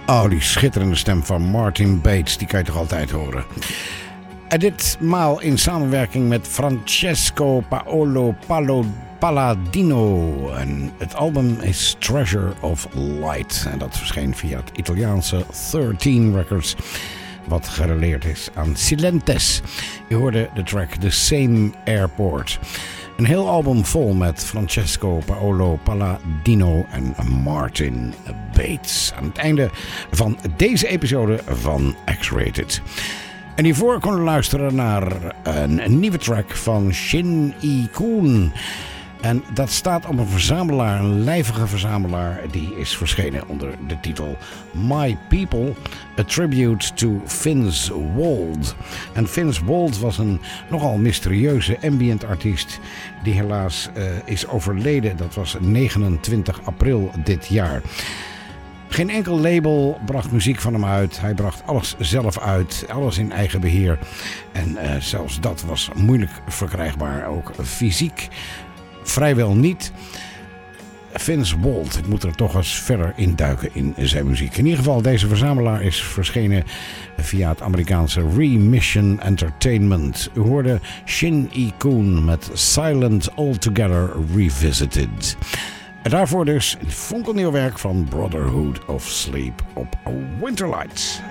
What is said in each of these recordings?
Oh, die schitterende stem van Martin Bates, die kan je toch altijd horen. En ditmaal in samenwerking met Francesco Paolo Palladino. En het album is Treasure of Light. En dat verscheen via het Italiaanse 13 Records, wat gerelateerd is aan Silentes. Je hoorde de track The Same Airport. Een heel album vol met Francesco Paolo Palladino en Martin Bates. Aan het einde van deze episode van X-Rated. En hiervoor konden we luisteren naar een nieuwe track van Shin-Yi Koon. En dat staat op een verzamelaar, een lijvige verzamelaar, die is verschenen onder de titel My People, a tribute to Vince Wald. En Vince Wald was een nogal mysterieuze ambient artiest die helaas is overleden. Dat was 29 april dit jaar. Geen enkel label bracht muziek van hem uit. Hij bracht alles zelf uit, alles in eigen beheer. En zelfs dat was moeilijk verkrijgbaar, ook fysiek vrijwel niet. Vince Wald, ik moet er toch eens verder induiken in zijn muziek. In ieder geval, deze verzamelaar is verschenen via het Amerikaanse Remission Entertainment. U hoorde Shin-Yi Koon met Silent Altogether Revisited. En daarvoor dus een fonkelnieuw werk van Brotherhood of Sleep op Winterlights.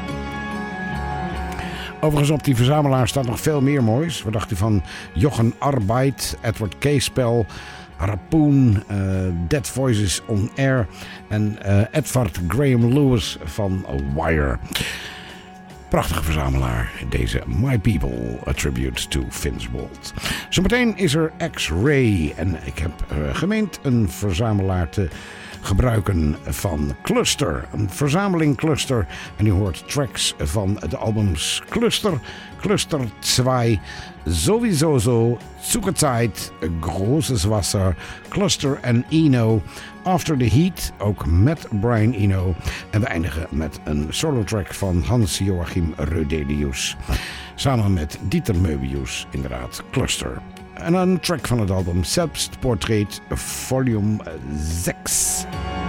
Overigens op die verzamelaar staat nog veel meer moois. Wat dacht u van Jochen Arbeid, Edward K-Spell, Harpoon, Dead Voices on Air en Edward Graham Lewis van Wire. Prachtige verzamelaar, deze My People, a tribute to Vince Wald. Zometeen is er X-Ray en ik heb gemeend een verzamelaar te gebruiken van Cluster, een verzameling Cluster. En u hoort tracks van de albums Cluster, Cluster 2, Sowieso Zo, Zuckerzeit, Großes Wasser, Cluster en Eno, After the Heat, ook met Brian Eno. En we eindigen met een solo track van Hans-Joachim Rödelius, samen met Dieter Möbius, inderdaad Cluster. En een track van het album Selbstportrait Volume 6.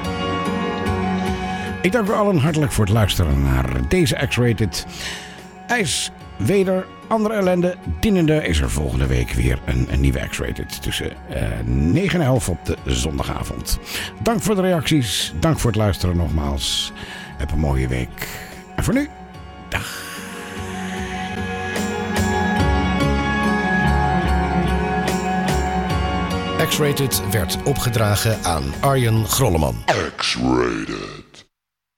Ik dank u allen hartelijk voor het luisteren naar deze X-Rated. IJs, weder, andere ellende, dienende is er volgende week weer een nieuwe X-Rated tussen 9 en 11 op de zondagavond. Dank voor de reacties, dank voor het luisteren nogmaals. Heb een mooie week. En voor nu, dag. X-Rated werd opgedragen aan Arjen Grolleman. X-Rated.